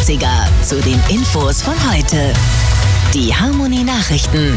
80er zu den Infos von heute. Die Harmony Nachrichten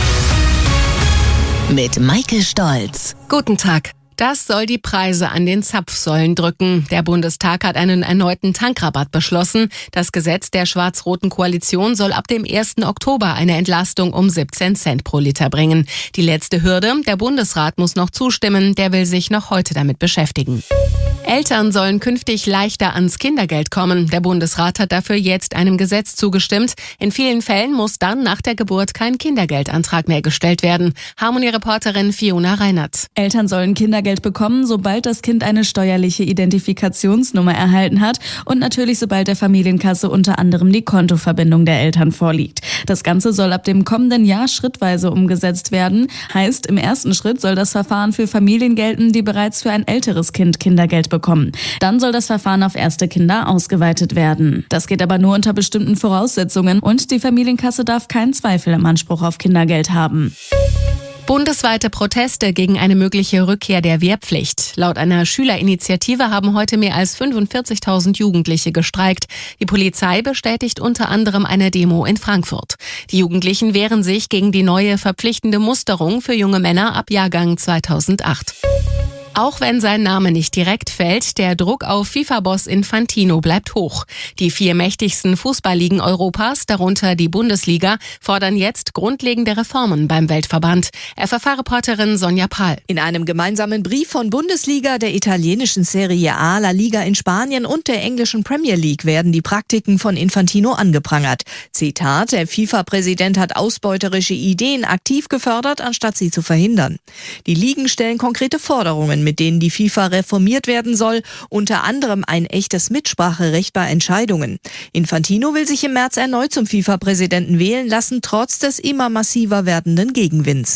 mit Maike Stolz. Guten Tag. Das soll die Preise an den Zapfsäulen drücken. Der Bundestag hat einen erneuten Tankrabatt beschlossen. Das Gesetz der schwarz-roten Koalition soll ab dem 1. Oktober eine Entlastung um 17 Cent pro Liter bringen. Die letzte Hürde, der Bundesrat muss noch zustimmen. Der will sich noch heute damit beschäftigen. Eltern sollen künftig leichter ans Kindergeld kommen. Der Bundesrat hat dafür jetzt einem Gesetz zugestimmt. In vielen Fällen muss dann nach der Geburt kein Kindergeldantrag mehr gestellt werden. Harmony-Reporterin Fiona Reinert. Eltern sollen Kindergeld bekommen, sobald das Kind eine steuerliche Identifikationsnummer erhalten hat und natürlich sobald der Familienkasse unter anderem die Kontoverbindung der Eltern vorliegt. Das Ganze soll ab dem kommenden Jahr schrittweise umgesetzt werden. Heißt, im ersten Schritt soll das Verfahren für Familien gelten, die bereits für ein älteres Kind Kindergeld bekommen. Dann soll das Verfahren auf erste Kinder ausgeweitet werden. Das geht aber nur unter bestimmten Voraussetzungen und die Familienkasse darf keinen Zweifel im Anspruch auf Kindergeld haben. Bundesweite Proteste gegen eine mögliche Rückkehr der Wehrpflicht. Laut einer Schülerinitiative haben heute mehr als 45.000 Jugendliche gestreikt. Die Polizei bestätigt unter anderem eine Demo in Frankfurt. Die Jugendlichen wehren sich gegen die neue verpflichtende Musterung für junge Männer ab Jahrgang 2008. Auch wenn sein Name nicht direkt fällt, der Druck auf FIFA-Boss Infantino bleibt hoch. Die 4 mächtigsten Fußballligen Europas, darunter die Bundesliga, fordern jetzt grundlegende Reformen beim Weltverband. FFH-Reporterin Sonja Pahl. In einem gemeinsamen Brief von Bundesliga, der italienischen Serie A, La Liga in Spanien und der englischen Premier League werden die Praktiken von Infantino angeprangert. Zitat: Der FIFA-Präsident hat ausbeuterische Ideen aktiv gefördert, anstatt sie zu verhindern. Die Ligen stellen konkrete Forderungen, mit denen die FIFA reformiert werden soll, unter anderem ein echtes Mitspracherecht bei Entscheidungen. Infantino will sich im März erneut zum FIFA-Präsidenten wählen lassen, trotz des immer massiver werdenden Gegenwinds.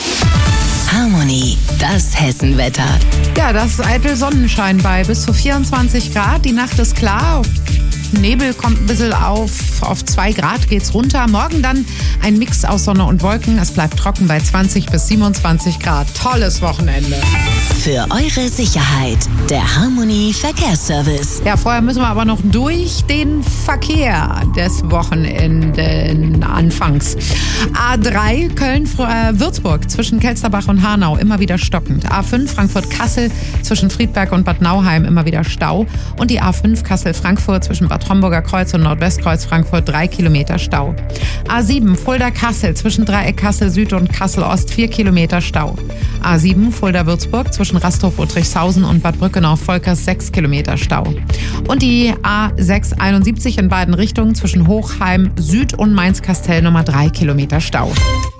Harmony, das Hessenwetter. Ja, das ist eitel Sonnenschein bei bis zu 24 Grad. Die Nacht ist klar. Nebel kommt ein bisschen auf 2 Grad geht's runter. Morgen dann ein Mix aus Sonne und Wolken. Es bleibt trocken bei 20 bis 27 Grad. Tolles Wochenende. Für eure Sicherheit, der Harmony Verkehrsservice. Ja, vorher müssen wir aber noch durch den Verkehr des Wochenenden anfangs. A3 Köln-Würzburg zwischen Kelsterbach und Hanau immer wieder stockend. A5 Frankfurt-Kassel zwischen Friedberg und Bad Nauheim immer wieder Stau. Und die A5 Kassel-Frankfurt zwischen Bad Homburger Kreuz und Nordwestkreuz Frankfurt 3 Kilometer Stau. A7 Fulda-Kassel zwischen Dreieck Kassel-Süd und Kassel-Ost 4 Kilometer Stau. A7 Fulda-Würzburg zwischen Rastorf-Uttrichshausen und Bad Brückenau-Volkers 6 Kilometer Stau. Und die A671 in beiden Richtungen zwischen Hochheim Süd und Mainz-Kastell Nummer 3 Kilometer Stau.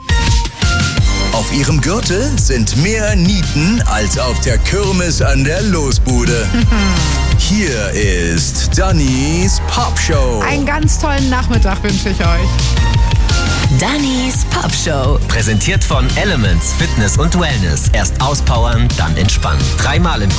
Auf ihrem Gürtel sind mehr Nieten als auf der Kirmes an der Losbude. Hier ist Dannys Pop Show. Einen ganz tollen Nachmittag wünsche ich euch. Dannys Pop Show. Präsentiert von Elements Fitness und Wellness. Erst auspowern, dann entspannen. 3-mal im